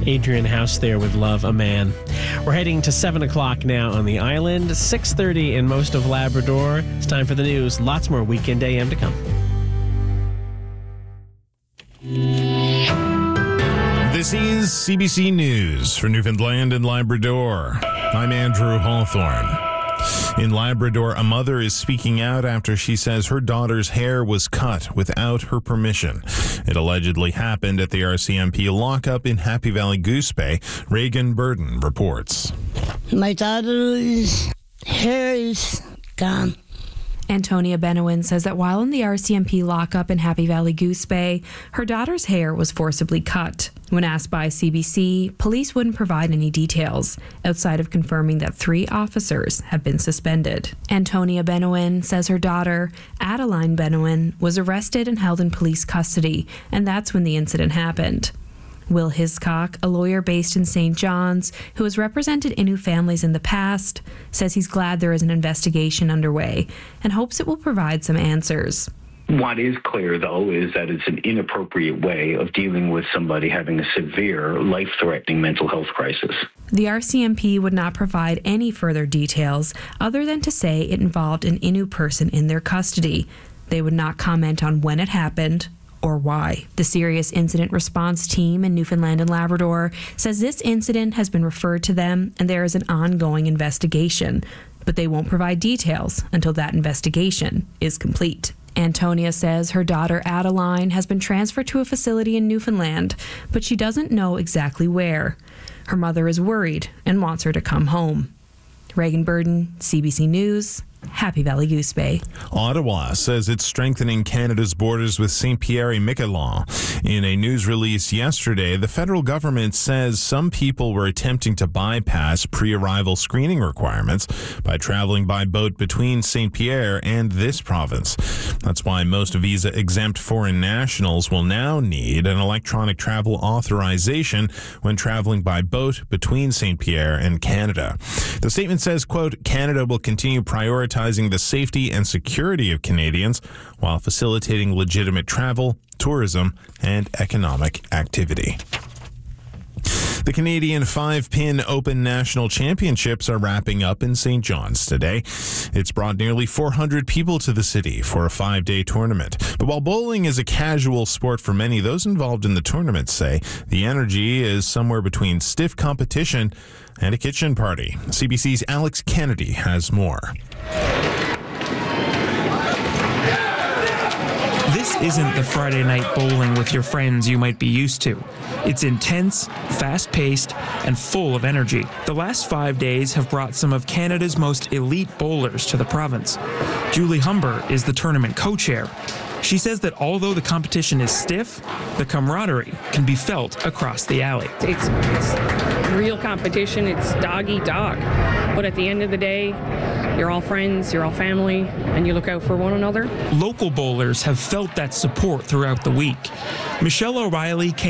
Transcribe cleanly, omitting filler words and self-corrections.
Adrian House there with Love a Man. We're heading to 7 o'clock now on the island, 6:30 in most of Labrador. It's time for the news. Lots more Weekend AM to come. This is CBC News for Newfoundland and Labrador. I'm Andrew Hawthorne. In Labrador, a mother is speaking out after she says her daughter's hair was cut without her permission. It allegedly happened at the RCMP lockup in Happy Valley Goose Bay. Reagan Burden reports. My daughter's hair is gone. Antonia Benowin says that while in the RCMP lockup in Happy Valley Goose Bay, her daughter's hair was forcibly cut. When asked by CBC, police wouldn't provide any details, outside of confirming that 3 officers have been suspended. Antonia Benowin says her daughter, Adeline Benowin, was arrested and held in police custody, and that's when the incident happened. Will Hiscock, a lawyer based in St. John's, who has represented Innu families in the past, says he's glad there is an investigation underway and hopes it will provide some answers. What is clear, though, is that it's an inappropriate way of dealing with somebody having a severe, life-threatening mental health crisis. The RCMP would not provide any further details other than to say it involved an Innu person in their custody. They would not comment on when it happened or why. The Serious Incident Response Team in Newfoundland and Labrador says this incident has been referred to them and there is an ongoing investigation, but they won't provide details until that investigation is complete. Antonia says her daughter Adeline has been transferred to a facility in Newfoundland, but she doesn't know exactly where. Her mother is worried and wants her to come home. Reagan Burden, CBC News, Happy Valley Goose Bay. Ottawa says it's strengthening Canada's borders with St. Pierre et Miquelon. In a news release yesterday, the federal government says some people were attempting to bypass pre-arrival screening requirements by traveling by boat between St. Pierre and this province. That's why most visa-exempt foreign nationals will now need an electronic travel authorization when traveling by boat between St. Pierre and Canada. The statement says, quote, Canada will continue prioritizing the safety and security of Canadians while facilitating legitimate travel, tourism, and economic activity. The Canadian 5-pin Open National Championships are wrapping up in St. John's today. It's brought nearly 400 people to the city for a 5-day tournament. But while bowling is a casual sport for many, those involved in the tournament say the energy is somewhere between stiff competition and a kitchen party. CBC's Alex Kennedy has more. This isn't the Friday night bowling with your friends you might be used to. It's intense, fast-paced, and full of energy. The last 5 days have brought some of Canada's most elite bowlers to the province. Julie Humber is the tournament co-chair. She says that although the competition is stiff, the camaraderie can be felt across the alley. It's real competition. It's dog-eat-dog. But at the end of the day, you're all friends, you're all family, and you look out for one another. Local bowlers have felt that support throughout the week. Michelle O'Reilly came